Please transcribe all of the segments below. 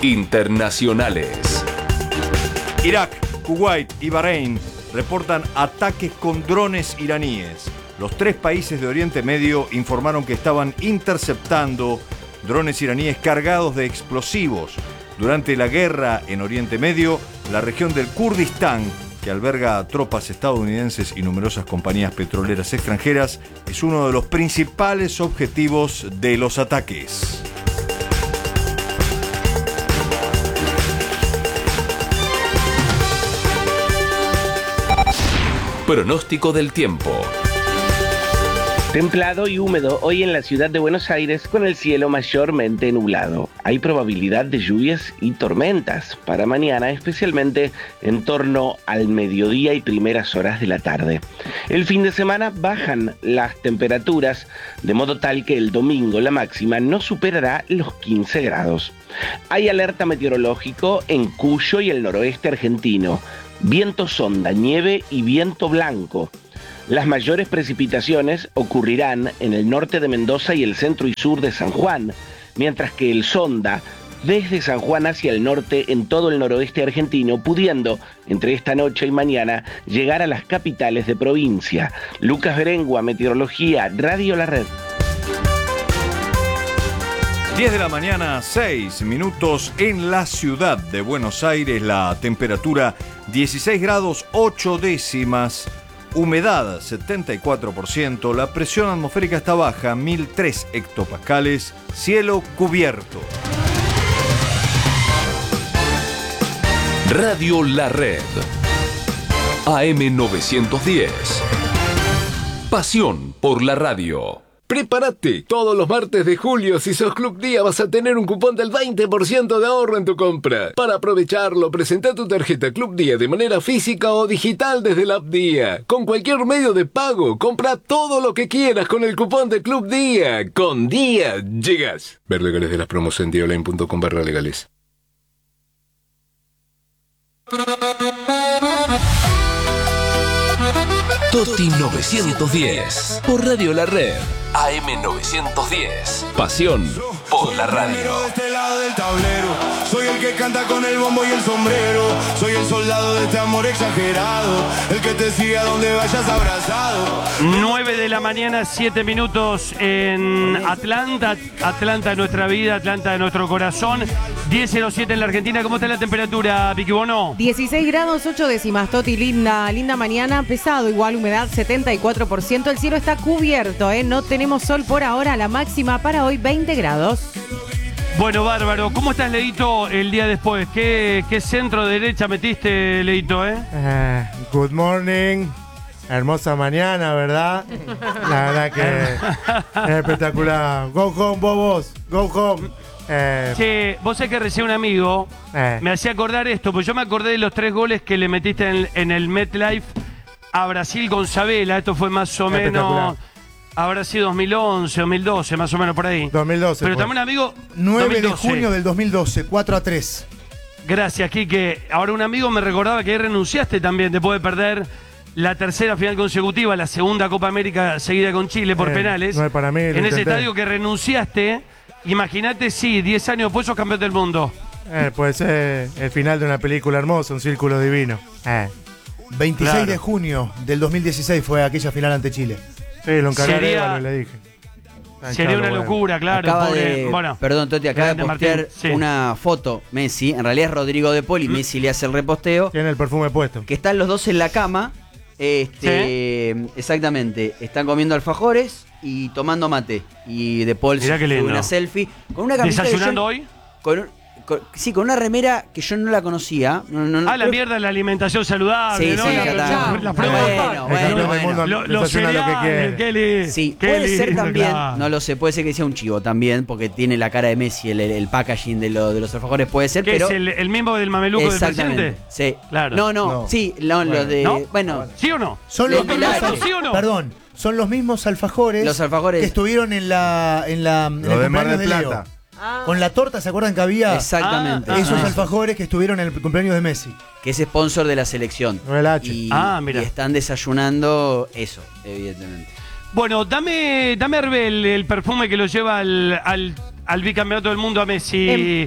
internacionales. Irak, Kuwait y Bahrein reportan ataques con drones iraníes. Los tres países de Oriente Medio informaron que estaban interceptando drones iraníes cargados de explosivos. Durante la guerra en Oriente Medio, la región del Kurdistán, que alberga tropas estadounidenses y numerosas compañías petroleras extranjeras, es uno de los principales objetivos de los ataques. Pronóstico del tiempo. Templado y húmedo hoy en la ciudad de Buenos Aires con el cielo mayormente nublado. Hay probabilidad de lluvias y tormentas para mañana, especialmente en torno al mediodía y primeras horas de la tarde. El fin de semana bajan las temperaturas, de modo tal que el domingo la máxima no superará los 15 grados. Hay alerta meteorológico en Cuyo y el noroeste argentino. Viento sonda, nieve y viento blanco. Las mayores precipitaciones ocurrirán en el norte de Mendoza y el centro y sur de San Juan, mientras que el sonda desde San Juan hacia el norte en todo el noroeste argentino, pudiendo, entre esta noche y mañana, llegar a las capitales de provincia. Lucas Berengua, Meteorología, Radio La Red. 10 de la mañana, 6 minutos en la ciudad de Buenos Aires. La temperatura 16 grados 8 décimas. Humedad 74%, la presión atmosférica está baja, 1003 hectopascales, cielo cubierto. Radio La Red. AM 910. Pasión por la radio. Prepárate, todos los martes de julio, si sos Club Día, vas a tener un cupón del 20% de ahorro en tu compra. Para aprovecharlo, presenta tu tarjeta Club Día de manera física o digital desde la app Día. Con cualquier medio de pago, compra todo lo que quieras con el cupón de Club Día. Con Día llegas. Ver legales de las promos en diaonline.com/legales. Toti 910 por Radio La Red. AM 910. Pasión por la radio. De este lado del tablero, soy el que canta con el bombo y el sombrero. Soy el soldado de este amor exagerado, el que te sigue a donde vayas abrazado. 9 de la mañana, 7 minutos en Atlanta. Atlanta de nuestra vida, Atlanta de nuestro corazón. 10:07 en la Argentina. ¿Cómo está la temperatura, Vicky Bono? 16 grados 8 décimas, Toti. Linda mañana. Pesado, igual humedad 74%. El cielo está cubierto, no tenemos sol por ahora. La máxima para hoy 20 grados. Bueno, bárbaro. ¿Cómo estás, Leito, el día después? ¿Qué centro derecha metiste, Leito, Good morning. Hermosa mañana, ¿verdad? La verdad que es espectacular. Go home, bobos. Go home. Che, vos sabés que recién un amigo me hacía acordar esto, pues yo me acordé de los 3 goles que le metiste en el MetLife a Brasil con Sabela. Esto fue más o menos, habrá sido 2011, 2012, más o menos por ahí. 2012. Pero también un amigo... 9 2012. de junio del 2012, 4-3. Gracias, Quique. Ahora un amigo me recordaba que renunciaste también después de perder la tercera final consecutiva, la segunda Copa América seguida con Chile por penales. No es para mí, en ese estadio que renunciaste. Imagínate, sí, 10 años después sos campeón del mundo. Puede ser el final de una película hermosa, un círculo divino. 26 de junio del 2016 fue aquella final ante Chile. Sí, lo encargué a Évalo y le dije. Sería una locura, claro. Perdón, Toti, acaba de postear una foto Messi. En realidad es Rodrigo de Paul y Messi le hace el reposteo. Tiene el perfume puesto. Que están los dos en la cama. Exactamente. Están comiendo alfajores y tomando mate. Y De Paul sube una selfie con una camiseta. ¿Desayunando hoy? Sí, con una remera que yo no la conocía. La mierda, la alimentación saludable, sí, ¿no? Sí, la bueno. Los cereales, Kelly. Sí, puede ser también, no lo sé, puede ser que sea un chivo también, porque tiene la cara de Messi, el packaging de los alfajores, puede ser, pero... ¿Es el mismo del mameluco del presidente? Sí. Claro. No. Sí, los de... ¿No? Bueno. ¿Sí o no? Son los mismos, ¿sí o no? Perdón, son los mismos alfajores, que estuvieron en el cumpleaños de Leo. Con la torta, ¿se acuerdan que había? Exactamente. Esos alfajores que estuvieron en el cumpleaños de Messi. Que es sponsor de la selección. Y están desayunando eso, evidentemente. Bueno, dame Herbel, el perfume que lo lleva al bicampeonato del mundo a Messi.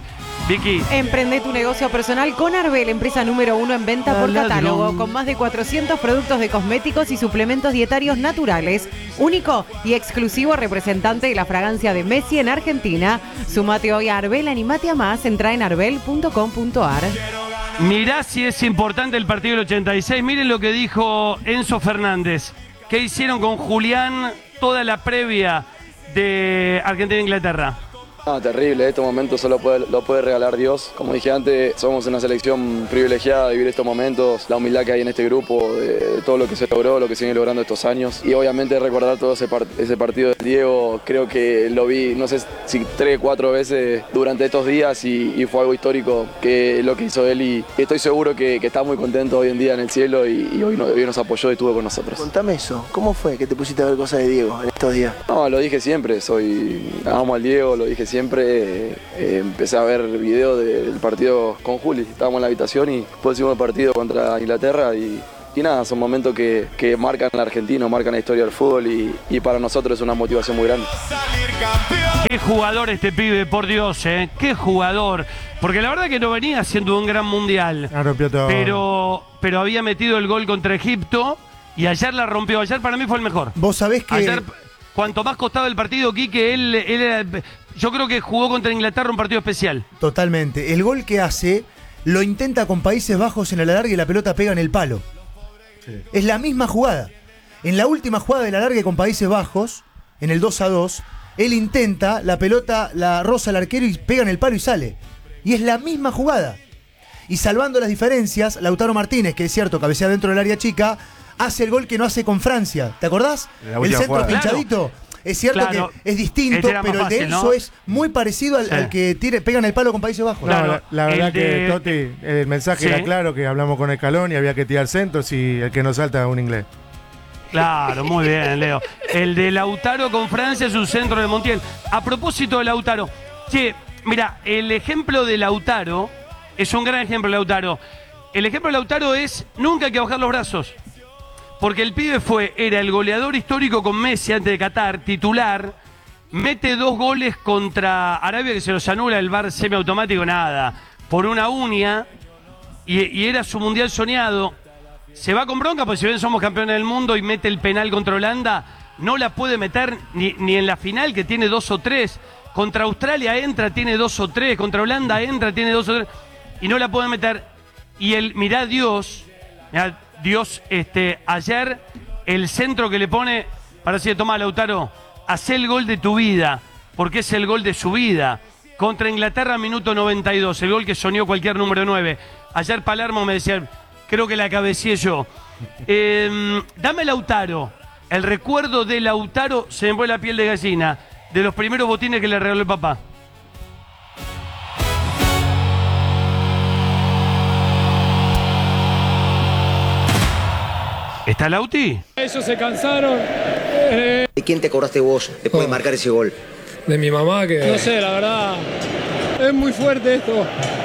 Vicky. Emprende tu negocio personal con Arbel, empresa número 1 en venta por catálogo, con más de 400 productos de cosméticos y suplementos dietarios naturales. Único y exclusivo representante de la fragancia de Messi en Argentina. Sumate hoy a Arbel, animate a más, entra en arbel.com.ar. Mirá si es importante el partido del 86. Miren lo que dijo Enzo Fernández. ¿Qué hicieron con Julián toda la previa de Argentina-Inglaterra? Terrible, estos momentos solo lo puede regalar Dios. Como dije antes, somos una selección privilegiada de vivir estos momentos, la humildad que hay en este grupo, de todo lo que se logró, lo que se viene logrando estos años. Y obviamente recordar todo ese partido de Diego, creo que lo vi, no sé si 3 o 4 veces durante estos días y fue algo histórico que lo que hizo él y estoy seguro que está muy contento hoy en día en el cielo y hoy nos apoyó y estuvo con nosotros. Contame eso, ¿cómo fue que te pusiste a ver cosas de Diego en estos días? No, lo dije siempre, amo al Diego, lo dije siempre. Empecé a ver videos del partido con Juli, estábamos en la habitación y después hicimos el partido contra Inglaterra y nada, son momentos que marcan al argentino, marcan la historia del fútbol y para nosotros es una motivación muy grande. Qué jugador este pibe, por Dios, qué jugador, porque la verdad que no venía haciendo un gran mundial, pero había metido el gol contra Egipto y ayer la rompió, ayer para mí fue el mejor. Vos sabés que... Ayer, cuanto más costaba el partido, Quique, él era... Yo creo que jugó contra Inglaterra un partido especial. Totalmente. El gol que hace lo intenta con Países Bajos en el alargue y la pelota pega en el palo. Sí. Es la misma jugada. En la última jugada del alargue con Países Bajos, en el 2-2, él intenta, la pelota la roza el arquero y pega en el palo y sale. Y es la misma jugada. Y salvando las diferencias, Lautaro Martínez, que es cierto, cabecea dentro del área chica, hace el gol que no hace con Francia. ¿Te acordás? El centro pinchadito. Claro. Es cierto que es distinto, pero el de Enzo, ¿no? Es muy parecido al que pega en el palo con Países Bajos. Claro, la verdad que, Toti, el mensaje era claro, que hablamos con Escalón y había que tirar centros y el que no salta es un inglés. Claro, muy bien, Leo. El de Lautaro con Francia es un centro de Montiel. A propósito de Lautaro, mira, el ejemplo de Lautaro es un gran ejemplo de Lautaro. El ejemplo de Lautaro es nunca hay que bajar los brazos. Porque el pibe era el goleador histórico con Messi antes de Qatar, titular, mete 2 goles contra Arabia que se los anula el VAR semiautomático, nada, por una uña, y era su mundial soñado. Se va con bronca, porque si bien somos campeones del mundo y mete el penal contra Holanda, no la puede meter ni en la final, que tiene 2 o 3. Contra Australia entra, tiene 2 o 3. Contra Holanda entra, tiene 2 o 3. Y no la puede meter. Y mirá Dios, ayer el centro que le pone para decir, toma Lautaro, hacé el gol de tu vida, porque es el gol de su vida. Contra Inglaterra, minuto 92, el gol que soñó cualquier número 9. Ayer Palermo me decía, creo que la cabeceé yo. Dame Lautaro, el recuerdo de Lautaro, se me pone la piel de gallina, de los primeros botines que le regaló el papá. ¿Está Lauti? Ellos se cansaron. ¿De quién te acordaste vos después de marcar ese gol? De mi mamá, que... No sé, la verdad, es muy fuerte esto.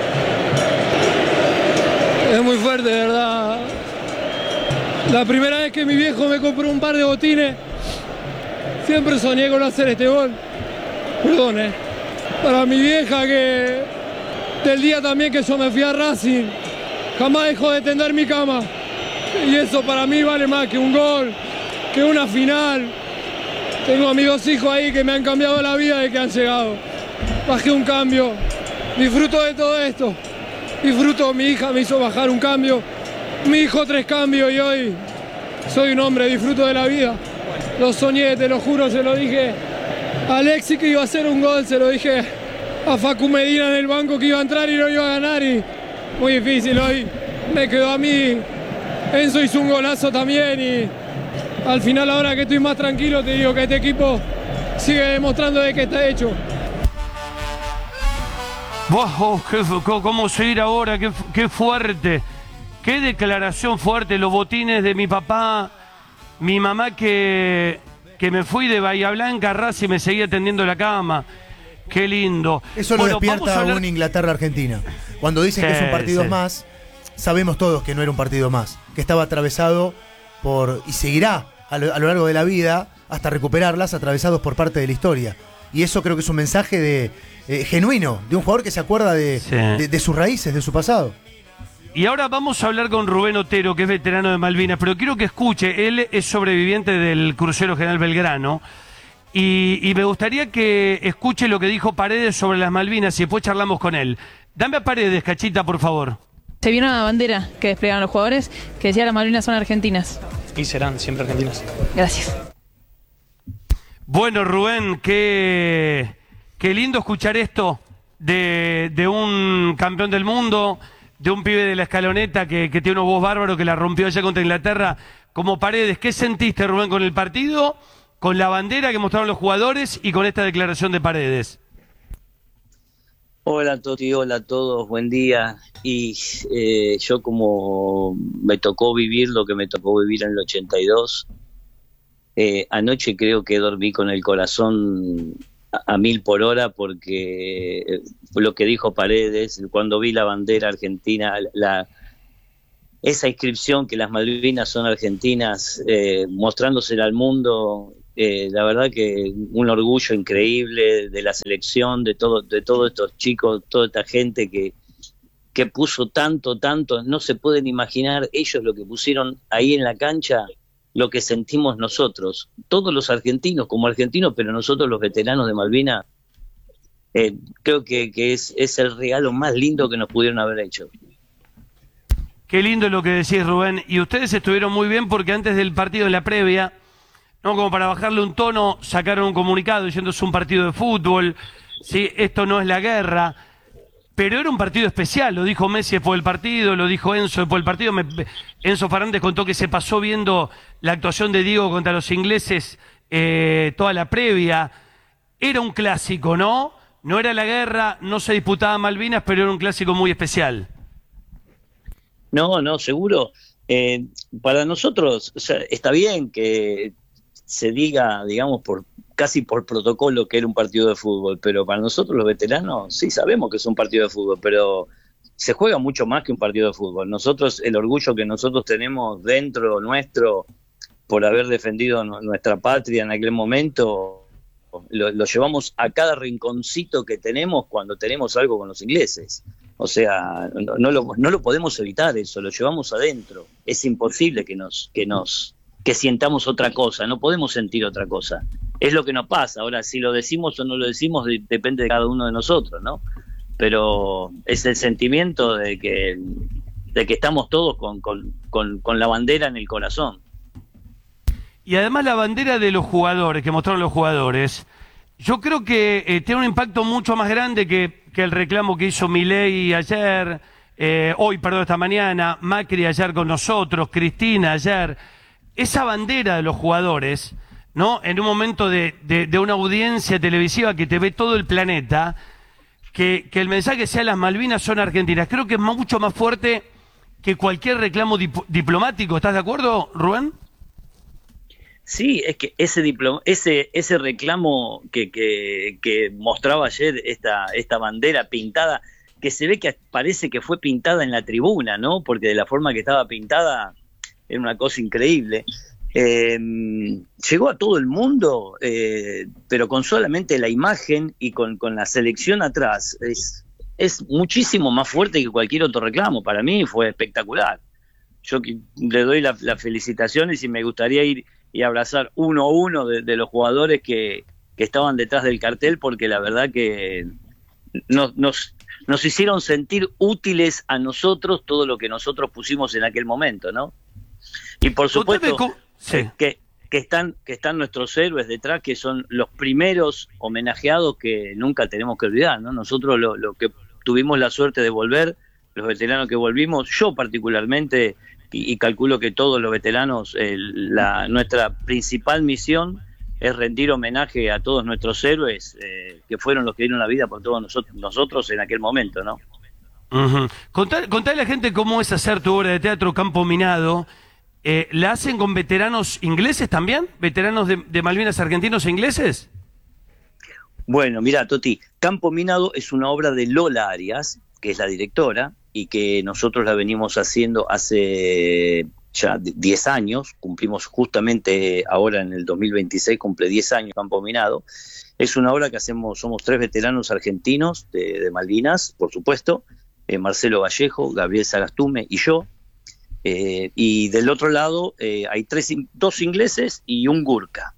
Es muy fuerte, de verdad. La primera vez que mi viejo me compró un par de botines, siempre soñé con hacer este gol. Perdón, Para mi vieja, que del día también que yo me fui a Racing, jamás dejó de tender mi cama. Y eso para mí vale más que un gol, que una final. Tengo a mis 2 hijos ahí que me han cambiado la vida de que han llegado. Bajé un cambio, disfruto de todo esto. Disfruto, mi hija me hizo bajar un cambio, mi hijo 3 cambios y hoy soy un hombre, disfruto de la vida. Lo soñé, te lo juro, se lo dije a Alexis que iba a hacer un gol, se lo dije a Facu Medina en el banco que iba a entrar y no iba a ganar y muy difícil hoy. Me quedó a mí. Enzo hizo un golazo también y al final, ahora que estoy más tranquilo, te digo que este equipo sigue demostrando de que está hecho. Wow, ¿cómo seguir ahora? Qué fuerte. Qué declaración fuerte. Los botines de mi papá, mi mamá que me fui de Bahía Blanca a Racing y me seguía tendiendo la cama. Qué lindo. Eso lo despierta a una Inglaterra-Argentina. Cuando dicen que es un partido más, sabemos todos que no era un partido más, que estaba atravesado y seguirá a lo largo de la vida hasta recuperarlas, atravesados por parte de la historia. Y eso creo que es un mensaje genuino, de un jugador que se acuerda de sus raíces, de su pasado. Y ahora vamos a hablar con Rubén Otero, que es veterano de Malvinas, pero quiero que escuche, él es sobreviviente del crucero General Belgrano, y me gustaría que escuche lo que dijo Paredes sobre las Malvinas y después charlamos con él. Dame a Paredes, Cachita, por favor. Se vio una bandera que desplegaban los jugadores que decía las Malvinas son argentinas. Y serán siempre argentinas. Gracias. Bueno, Rubén, qué lindo escuchar esto de un campeón del mundo, de un pibe de la Escaloneta que tiene una voz bárbaro, que la rompió allá contra Inglaterra, como Paredes. ¿Qué sentiste, Rubén, con el partido, con la bandera que mostraron los jugadores y con esta declaración de Paredes? Hola Toti, hola a todos, buen día. Y yo, como me tocó vivir lo que me tocó vivir en el 82, anoche creo que dormí con el corazón a 1000 por hora, porque lo que dijo Paredes, cuando vi la bandera argentina, esa inscripción que las Malvinas son argentinas, mostrándosela al mundo, la verdad que un orgullo increíble de la selección, de todos estos chicos, toda esta gente que puso tanto, no se pueden imaginar ellos lo que pusieron ahí en la cancha, lo que sentimos nosotros, todos los argentinos como argentinos, pero nosotros los veteranos de Malvinas, creo que es el regalo más lindo que nos pudieron haber hecho. Qué lindo lo que decís, Rubén. Y ustedes estuvieron muy bien, porque antes del partido, en la previa, no, como para bajarle un tono, sacaron un comunicado diciendo es un partido de fútbol, ¿sí? Esto no es la guerra. Pero era un partido especial, lo dijo Messi después del partido, lo dijo Enzo después del partido. Enzo Fernández contó que se pasó viendo la actuación de Diego contra los ingleses toda la previa. Era un clásico, ¿no? No era la guerra, no se disputaba Malvinas, pero era un clásico muy especial. No, seguro. Para nosotros, o sea, está bien que se diga, digamos, casi por protocolo que era un partido de fútbol, pero para nosotros los veteranos sí sabemos que es un partido de fútbol, pero se juega mucho más que un partido de fútbol. Nosotros, el orgullo que nosotros tenemos dentro nuestro por haber defendido nuestra patria en aquel momento, lo llevamos a cada rinconcito que tenemos cuando tenemos algo con los ingleses. O sea, no lo podemos evitar eso, lo llevamos adentro. Es imposible que sientamos otra cosa, no podemos sentir otra cosa. Es lo que nos pasa. Ahora, si lo decimos o no lo decimos, depende de cada uno de nosotros, ¿no? Pero es el sentimiento de que estamos todos con la bandera en el corazón. Y además la bandera de los jugadores, que mostraron los jugadores, yo creo que tiene un impacto mucho más grande que el reclamo que hizo Milei ayer, esta mañana, Macri ayer con nosotros, Cristina ayer. Esa bandera de los jugadores, ¿no? En un momento de una audiencia televisiva que te ve todo el planeta, que el mensaje sea las Malvinas son argentinas, creo que es mucho más fuerte que cualquier reclamo diplomático. ¿Estás de acuerdo, Rubén? Sí, es que ese reclamo que mostraba ayer esta bandera pintada, que se ve que parece que fue pintada en la tribuna, ¿no? Porque de la forma que estaba pintada era una cosa increíble. Llegó a todo el mundo, pero con solamente la imagen y con la selección atrás. Es muchísimo más fuerte que cualquier otro reclamo. Para mí fue espectacular. Yo le doy las felicitaciones y me gustaría ir y abrazar uno a uno de los jugadores que estaban detrás del cartel, porque la verdad que nos hicieron sentir útiles a nosotros todo lo que nosotros pusimos en aquel momento, ¿no? Y por supuesto que están nuestros héroes detrás, que son los primeros homenajeados que nunca tenemos que olvidar, ¿no? Nosotros lo que tuvimos la suerte de volver, los veteranos que volvimos, yo particularmente, y calculo que todos los veteranos, nuestra principal misión es rendir homenaje a todos nuestros héroes, que fueron los que dieron la vida por todos nosotros en aquel momento, ¿no? Uh-huh. Contale a la gente cómo es hacer tu obra de teatro Campo Minado. ¿La hacen con veteranos ingleses también? ¿Veteranos de Malvinas argentinos e ingleses? Bueno, mira, Toti, Campo Minado es una obra de Lola Arias, que es la directora, y que nosotros la venimos haciendo hace ya 10 años, cumplimos justamente ahora en el 2026, cumple 10 años Campo Minado. Es una obra que hacemos, somos 3 veteranos argentinos de Malvinas, por supuesto, Marcelo Vallejo, Gabriel Sagastume y yo. Y del otro lado hay 2 ingleses y un gurka.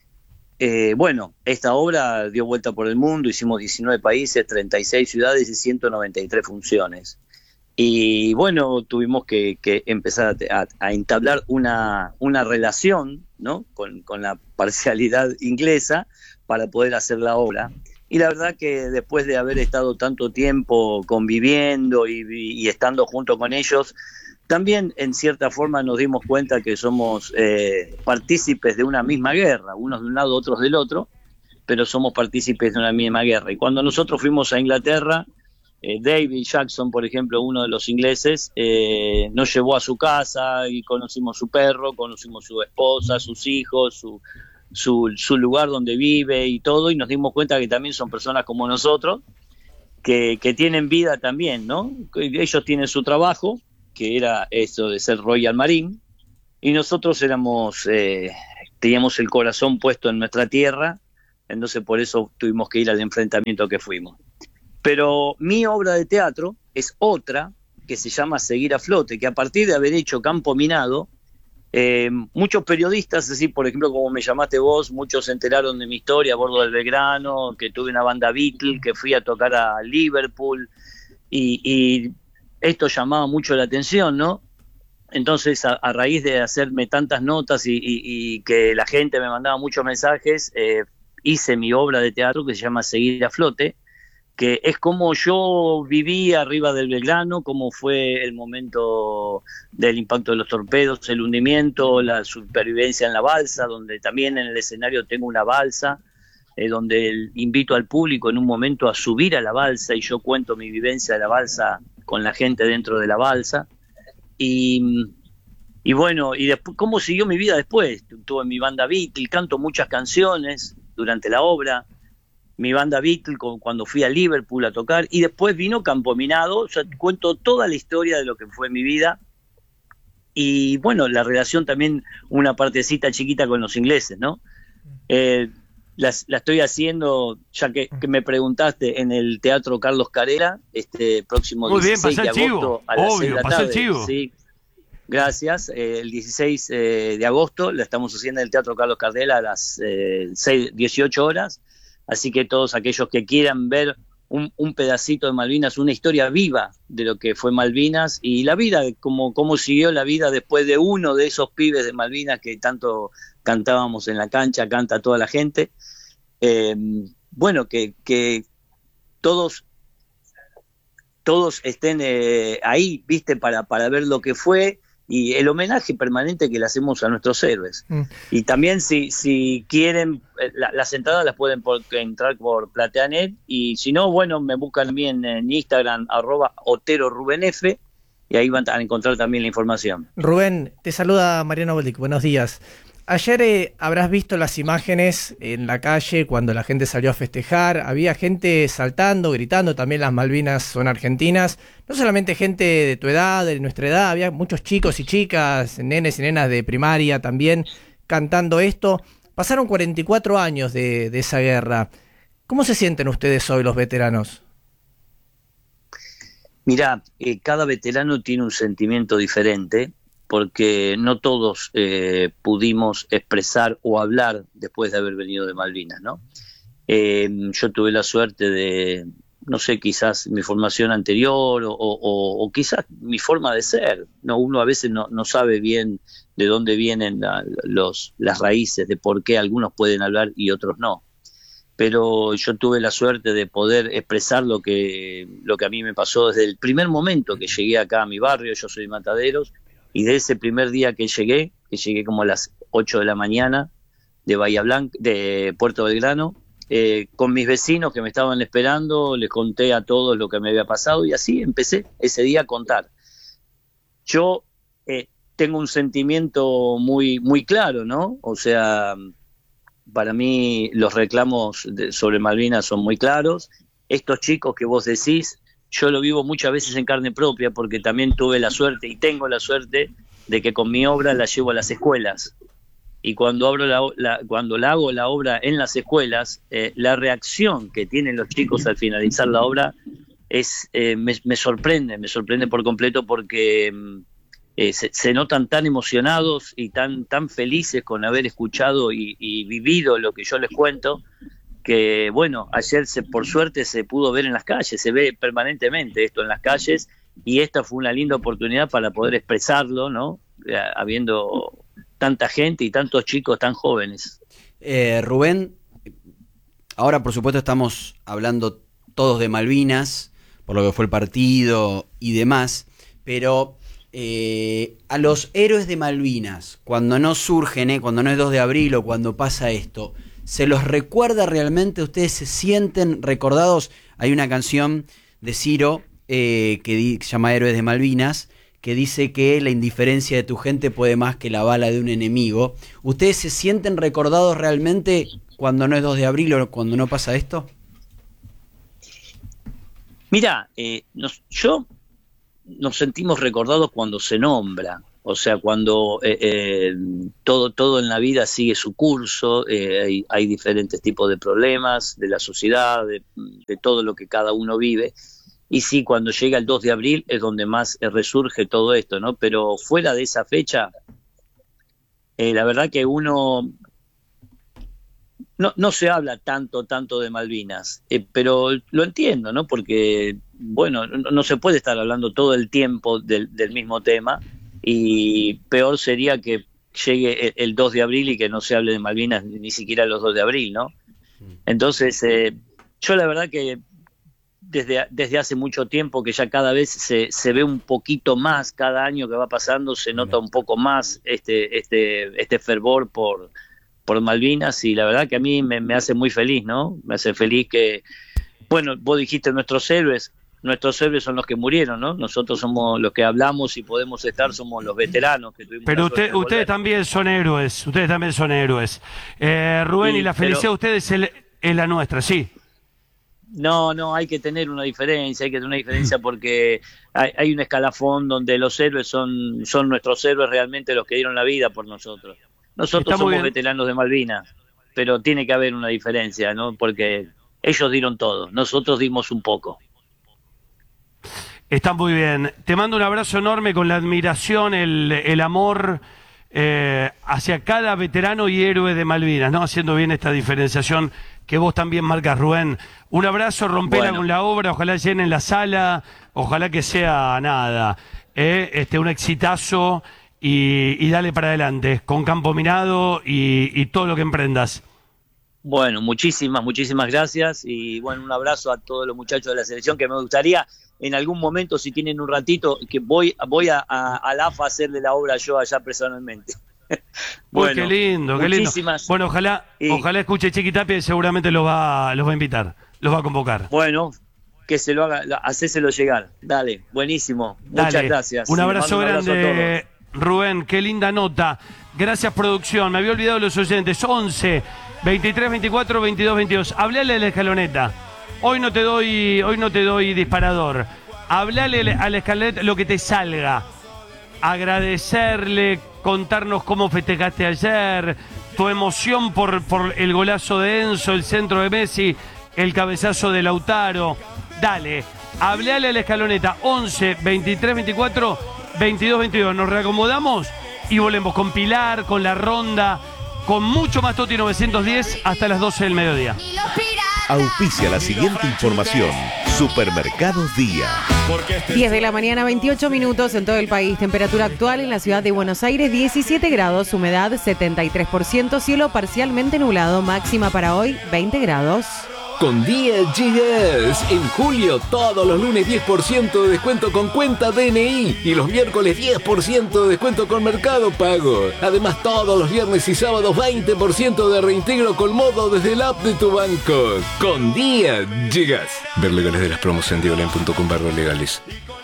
Bueno, esta obra dio vuelta por el mundo, hicimos 19 países, 36 ciudades y 193 funciones. Y bueno, tuvimos que empezar a entablar una relación, ¿no?, con la parcialidad inglesa para poder hacer la obra. Y la verdad que después de haber estado tanto tiempo conviviendo y estando junto con ellos, también en cierta forma nos dimos cuenta que somos partícipes de una misma guerra, unos de un lado, otros del otro, pero somos partícipes de una misma guerra. Y cuando nosotros fuimos a Inglaterra, David Jackson, por ejemplo, uno de los ingleses, nos llevó a su casa y conocimos su perro, conocimos su esposa, sus hijos, su lugar donde vive y todo, y nos dimos cuenta que también son personas como nosotros, que tienen vida también, ¿no? Ellos tienen su trabajo, que era eso de ser Royal Marine, y nosotros teníamos el corazón puesto en nuestra tierra, entonces por eso tuvimos que ir al enfrentamiento que fuimos. Pero mi obra de teatro es otra, que se llama Seguir a Flote, que a partir de haber hecho Campo Minado, muchos periodistas, así por ejemplo como me llamaste vos, muchos se enteraron de mi historia a bordo del Belgrano, que tuve una banda Beatle, que fui a tocar a Liverpool, y esto llamaba mucho la atención, ¿no? Entonces, a raíz de hacerme tantas notas y que la gente me mandaba muchos mensajes, hice mi obra de teatro que se llama Seguir a Flote, que es como yo viví arriba del Belgrano, cómo fue el momento del impacto de los torpedos, el hundimiento, la supervivencia en la balsa, donde también en el escenario tengo una balsa, donde invito al público en un momento a subir a la balsa y yo cuento mi vivencia de la balsa con la gente dentro de la balsa. Y bueno, y después, ¿cómo siguió mi vida después? Tuve mi banda Beatle, canto muchas canciones durante la obra, mi banda Beatle cuando fui a Liverpool a tocar, y después vino Campo Minado, o sea, cuento toda la historia de lo que fue mi vida, y bueno, la relación también, una partecita chiquita con los ingleses, ¿no? La estoy haciendo, ya que me preguntaste, en el Teatro Carlos Carrera, este próximo 16 de agosto a las 6 de la tarde. Sí, gracias. El 16 de agosto la estamos haciendo en el Teatro Carlos Carrera a las 18 horas. Así que todos aquellos que quieran ver un pedacito de Malvinas, una historia viva de lo que fue Malvinas y la vida, cómo siguió la vida después de uno de esos pibes de Malvinas que tanto cantábamos en la cancha, canta toda la gente. Bueno, que todos estén ahí, viste, para ver lo que fue y el homenaje permanente que le hacemos a nuestros héroes. Y también si quieren, las entradas las pueden entrar por Plateanet, y si no, bueno, me buscan también en Instagram, @OteroRubenF, y ahí van a encontrar también la información. Rubén, te saluda Mariano Boldic, buenos días. Ayer habrás visto las imágenes en la calle cuando la gente salió a festejar. Había gente saltando, gritando, también las Malvinas son argentinas. No solamente gente de tu edad, de nuestra edad, había muchos chicos y chicas, nenes y nenas de primaria también cantando esto. Pasaron 44 años de esa guerra. ¿Cómo se sienten ustedes hoy, los veteranos? Mirá, cada veterano tiene un sentimiento diferente, porque no todos pudimos expresar o hablar después de haber venido de Malvinas, ¿no? Yo tuve la suerte de, no sé, quizás mi formación anterior o quizás mi forma de ser, ¿no? Uno a veces no sabe bien de dónde vienen las raíces, de por qué algunos pueden hablar y otros no. Pero yo tuve la suerte de poder expresar lo que a mí me pasó desde el primer momento que llegué acá a mi barrio. Yo soy de Mataderos. Y de ese primer día que llegué como a las 8 de la mañana de Bahía Blanca, de Puerto Belgrano, con mis vecinos que me estaban esperando, les conté a todos lo que me había pasado y así empecé ese día a contar. Yo tengo un sentimiento muy, muy claro, ¿no? O sea, para mí los reclamos sobre Malvinas son muy claros. Estos chicos que vos decís, yo lo vivo muchas veces en carne propia porque también tuve la suerte y tengo la suerte de que con mi obra la llevo a las escuelas. y cuando cuando la hago la obra en las escuelas, la reacción que tienen los chicos al finalizar la obra me sorprende por completo, porque se notan tan emocionados y tan felices con haber escuchado y vivido lo que yo les cuento, que bueno, ayer por suerte se pudo ver en las calles, se ve permanentemente esto en las calles, y esta fue una linda oportunidad para poder expresarlo, ¿no? Habiendo tanta gente y tantos chicos tan jóvenes. Rubén, ahora por supuesto estamos hablando todos de Malvinas, por lo que fue el partido y demás, pero a los héroes de Malvinas, cuando no surgen, cuando no es 2 de abril o cuando pasa esto, ¿se los recuerda realmente? ¿Ustedes se sienten recordados? Hay una canción de Ciro que se llama Héroes de Malvinas, que dice que la indiferencia de tu gente puede más que la bala de un enemigo. ¿Ustedes se sienten recordados realmente cuando no es 2 de abril o cuando no pasa esto? Mira, nos sentimos recordados cuando se nombra, o sea, cuando todo en la vida sigue su curso, hay diferentes tipos de problemas de la sociedad, de todo lo que cada uno vive. Y sí, cuando llega el 2 de abril es donde más resurge todo esto, ¿no? Pero fuera de esa fecha, la verdad que uno no se habla tanto de Malvinas, pero lo entiendo, ¿no? Porque, bueno, no se puede estar hablando todo el tiempo del mismo tema, y peor sería que llegue el 2 de abril y que no se hable de Malvinas ni siquiera los 2 de abril, ¿no? Entonces, yo la verdad que desde hace mucho tiempo que ya cada vez se ve un poquito más, cada año que va pasando se nota un poco más este fervor por Malvinas, y la verdad que a mí me hace muy feliz, ¿no? Me hace feliz que, bueno, vos dijiste nuestros héroes son los que murieron, ¿no? Nosotros somos los que hablamos y podemos estar, somos los veteranos que tuvimos. Pero ustedes también son héroes, Rubén, sí, y la felicidad de ustedes es la nuestra, sí. No, hay que tener una diferencia, porque hay un escalafón donde los héroes son nuestros héroes realmente, los que dieron la vida por nosotros. Nosotros somos veteranos de Malvinas, pero tiene que haber una diferencia, ¿no? Porque ellos dieron todo, nosotros dimos un poco. Está muy bien. Te mando un abrazo enorme con la admiración, el amor hacia cada veterano y héroe de Malvinas, ¿no? Haciendo bien esta diferenciación que vos también marcas, Rubén. Un abrazo, rompela con la obra, ojalá llenen la sala, ojalá que sea nada, un exitazo, y dale para adelante, con campo minado y todo lo que emprendas. Bueno, muchísimas gracias, y bueno, un abrazo a todos los muchachos de la selección, que me gustaría en algún momento, si tienen un ratito, que voy a la AFA a hacerle la obra yo allá personalmente. Bueno, qué lindo. Bueno, ojalá escuche Chiqui Tapia, y seguramente los va a invitar, los va a convocar. Bueno, que se lo haga, hacéselo llegar. Dale, buenísimo. Muchas gracias. Un abrazo grande, Rubén, qué linda nota. Gracias, producción. Me había olvidado los oyentes. 11 23 24 22 22. Hablale a la escaloneta. Hoy no te doy disparador. Hablale a la escaloneta lo que te salga. Agradecerle, contarnos cómo festejaste ayer, tu emoción por el golazo de Enzo, el centro de Messi, el cabezazo de Lautaro. Dale, hablale a la escaloneta. 11 23 24 22 22. Nos reacomodamos y volvemos con Pilar, con la ronda, con mucho más Toti 910 hasta las 12 del mediodía. Auspicia la siguiente información. Supermercados Día. 10 de la mañana, 28 minutos en todo el país. Temperatura actual en la ciudad de Buenos Aires, 17 grados. Humedad, 73%. Cielo parcialmente nublado. Máxima para hoy, 20 grados. Con Día GS, en julio todos los lunes 10% de descuento con cuenta DNI y los miércoles 10% de descuento con Mercado Pago. Además, todos los viernes y sábados 20% de reintegro con modo desde el app de tu banco. Con Día GS. Ver legales de las promos en diolen.com/legales.